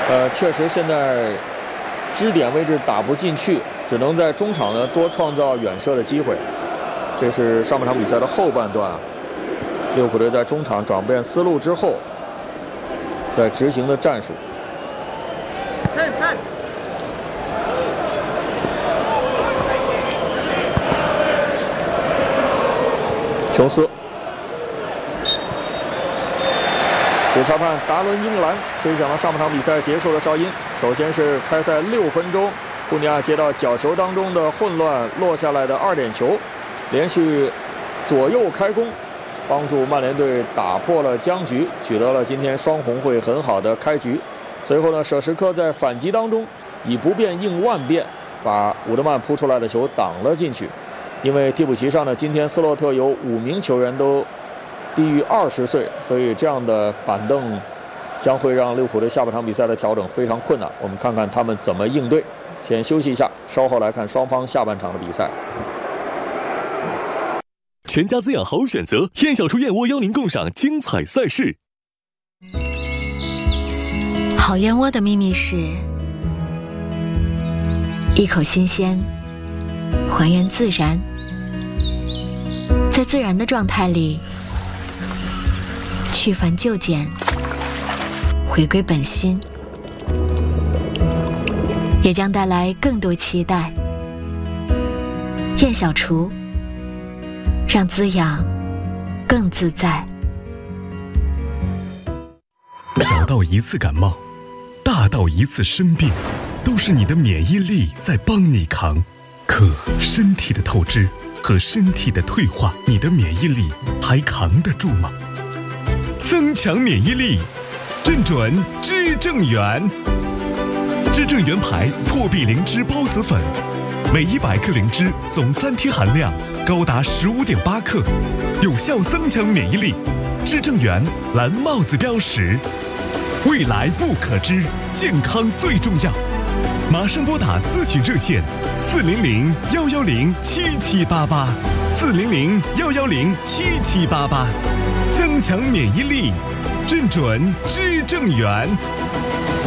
确实现在支点位置打不进去，只能在中场呢多创造远射的机会。这是上半场比赛的后半段啊，利物浦队在中场转变思路之后，在执行的战术。琼斯。主裁判达伦·英兰吹响了上半场比赛结束的哨音。首先是开赛6分钟，库尼亚接到角球当中的混乱落下来的2点球，连续左右开弓，帮助曼联队打破了僵局，取得了今天双红会很好的开局。随后呢，舍什科在反击当中以不变应万变，把伍德曼扑出来的球挡了进去。因为替补席上呢，今天斯洛特有5名球员都低于20岁，所以这样的板凳将会让利物浦队下半场比赛的调整非常困难。我们看看他们怎么应对。先休息一下，稍后来看双方下半场的比赛。 全家滋养好选择，燕小厨燕窝邀您共赏精彩赛事。 好燕窝的秘密是一口新鲜，还原自然，在自然的状态里去繁就简，回归本心，也将带来更多期待。燕小厨，让滋养更自在。 小到一次感冒，大到一次生病，都是你的免疫力在帮你扛。可身体的透支和身体的退化，你的免疫力还扛得住吗？增强免疫力，正准知正元。知正元牌破壁灵芝孢子粉，每100克灵芝总3天含量高达15.8克，有效增强免疫力。知正元蓝帽子标识，未来不可知，健康最重要。马上拨打咨询热线400-110-7788，400-110-7788，增强免疫力，正准知正元。